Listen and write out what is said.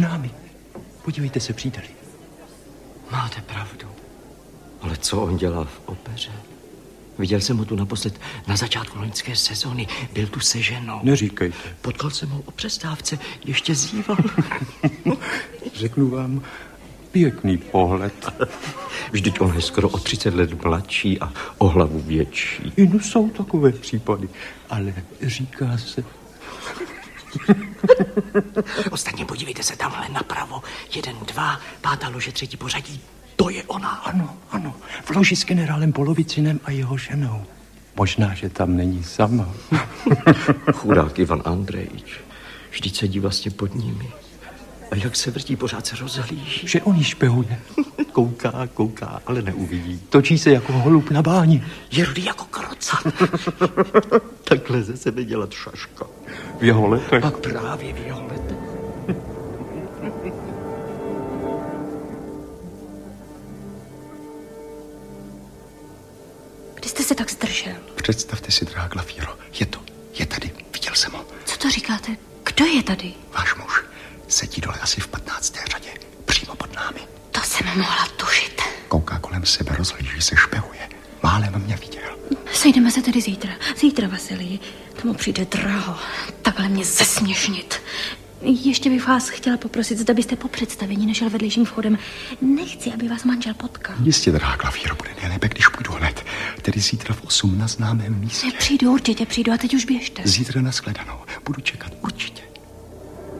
námi. Podívejte se, příteli. Máte pravdu. Ale co on dělal v opeře? Viděl jsem ho tu naposled na začátku loňské sezóny. Byl tu se ženou. Neříkejte. Potkal jsem ho o přestávce. Ještě zíval. Řeknu vám, pěkný pohled. Vždyť on je skoro o 30 let mladší a o hlavu větší. No jsou takové případy, ale říká se... Ostatně podívejte se tamhle napravo. 1, 2, 5. lože, 3. pořadí. To je ona. Ano. V loži s generálem Polovicinem a jeho ženou. Možná, že tam není sama. Chudák Ivan Andrejič. Vždyť sedí vlastně pod nimi. A jak se vrtí, pořád se rozhlíží. Že on ji špehuje. Kouká, ale neuvidí. Točí se jako holub na báni. Je rudý jako krocat. Takhle ze sebe dělat šaška. V jeho letech. Pak právě v jeho letech. Kdy jste se tak zdržel? Představte si, drahá Glafíro, je tady, viděl jsem ho. Co to říkáte? Kdo je tady? Váš muž sedí dole asi v 15. řadě, přímo pod námi. To jsem mohla tušit. Kouká kolem sebe, rozhlíží se, špehuje. Málem mě viděl. Sejdeme se tedy zítra. Zítra, Vasilii. Tomu přijde draho. Takhle mě zesměšnit. Ještě bych vás chtěla poprosit, zda byste po představení nešel vedlejším vchodem. Nechci, aby vás manžel potkal. Jistě, drahá Glafíro, bude nejlépe, když půjdu hned. Tedy zítra v 8 na známém místě. Určitě přijdu a teď už běžte. Zítra na shledanou. Budu čekat, určitě.